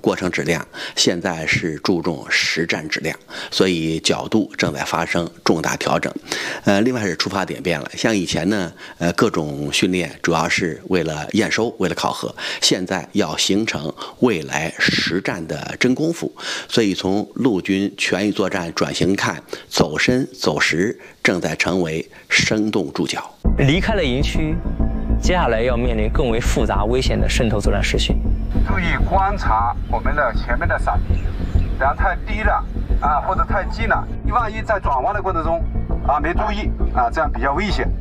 过程质量，现在是注重实战质量，所以角度正在发生重大调整。另外是出发点变了，像以前呢，各种训练主要是为了验收、为了考核，现在要形成未来实战的真功夫。所以从陆军全域作战转型看，走深走实正在成为生动注脚。 离开了营区，接下来要面临更为复杂危险的渗透作战实训。 注意观察我们的前面的伞壁，然后太低了或者太近了，你万一在转弯的过程中没注意这样比较危险。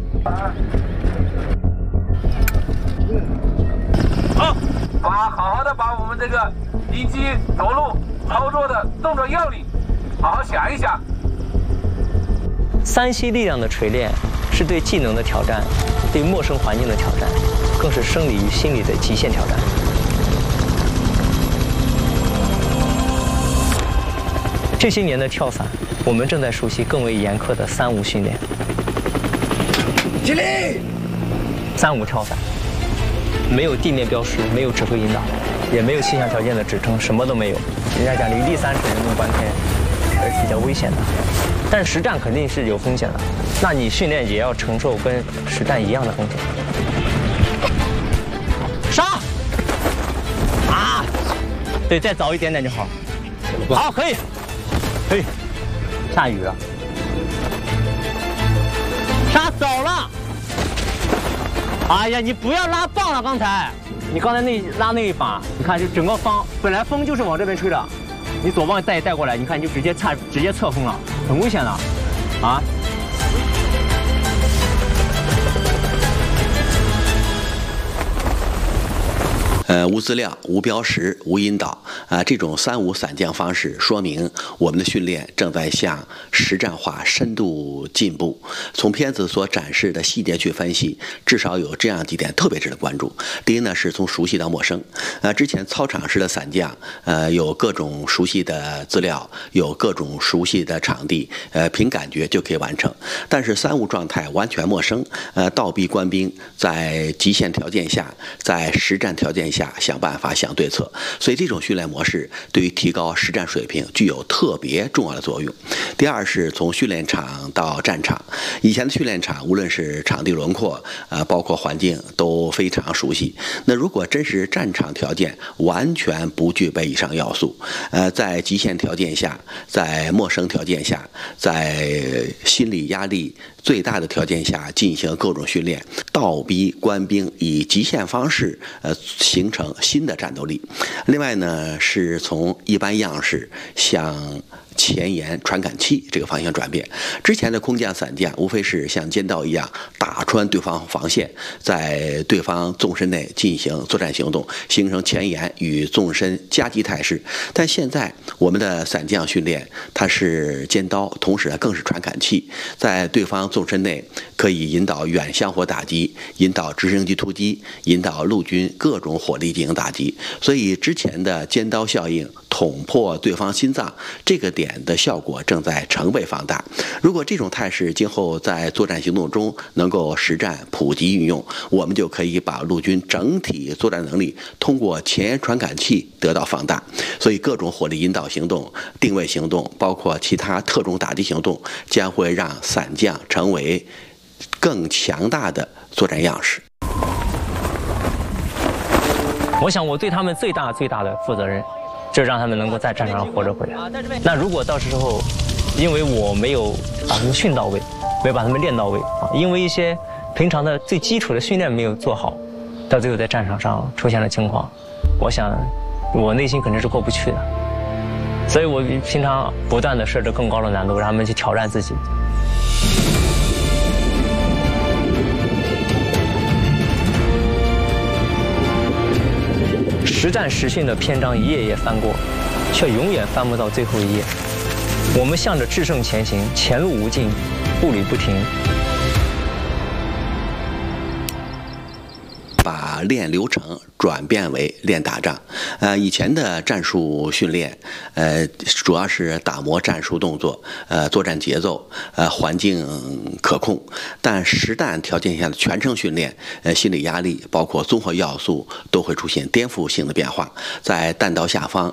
好好的把我们这个敌机着陆操作的动作要领好好想一想。 3C力量的锤炼是对技能的挑战，对陌生环境的挑战，更是生理与心理的极限挑战。这些年的跳伞，我们正在熟悉更为严苛的3无训练。 起立 ！3无跳伞，没有地面标识，没有指挥引导，也没有气象条件的支撑，什么都没有。人家讲离地3尺，人命关天，还是比较危险的。但是实战肯定是有风险的，那你训练也要承受跟实战一样的风险。上！对，再早一点点就好。好，可以。可以。下雨了。杀走了！哎呀，你不要拉棒了，刚才你刚才拉那一把，你看就整个方本来风就是往这边吹的，你左棒带过来，你看你就直接侧风了，很危险的，啊！ 无资料、无标识、无引导这种3无伞降方式，说明我们的训练正在向实战化深度进步。从片子所展示的细节去分析，至少有这样几点特别值得关注。第一呢，是从熟悉到陌生。之前操场式的伞降，有各种熟悉的资料，有各种熟悉的场地，凭感觉就可以完成。但是3无状态完全陌生，倒逼官兵在极限条件下，在实战条件下想办法、想对策，所以这种训练模式对于提高实战水平具有特别重要的作用。第二是从训练场到战场，以前的训练场无论是场地轮廓包括环境都非常熟悉。那如果真实战场条件完全不具备以上要素，在极限条件下，在陌生条件下，在心理压力最大的条件下进行各种训练，倒逼官兵以极限方式形成新的战斗力。另外呢，是从一般样式向前沿传感器这个方向转变。之前的空降伞降无非是像尖刀一样打穿对方防线，在对方纵深内进行作战行动，形成前沿与纵深夹击态势。但现在我们的伞降训练，它是尖刀，同时更是传感器，在对方纵深内可以引导远相火打击，引导直升机突击，引导陆军各种火力进行打击。所以之前的尖刀效应捅破对方心脏这个点的效果正在成倍放大。如果这种态势今后在作战行动中能够实战普及运用，我们就可以把陆军整体作战能力通过前沿传感器得到放大。所以各种火力引导行动、定位行动，包括其他特种打击行动，将会让伞降成为更强大的作战样式。 我想我对他们最大的负责任，就是让他们能够在战场上活着回来。那如果到时候，因为我没有把他们训到位，没有把他们练到位因为一些平常的最基础的训练没有做好，到最后在战场上出现了情况，我想我内心肯定是过不去的。所以我平常不断的设置更高的难度，让他们去挑战自己。实战实训的篇章一页页翻过，却永远翻不到最后一页。我们向着制胜前行，前路无尽，步履不停。 把练流程转变为练打仗。以前的战术训练，主要是打磨战术动作，作战节奏，环境可控。但实弹条件下的全程训练，心理压力包括综合要素都会出现颠覆性的变化。在弹道下方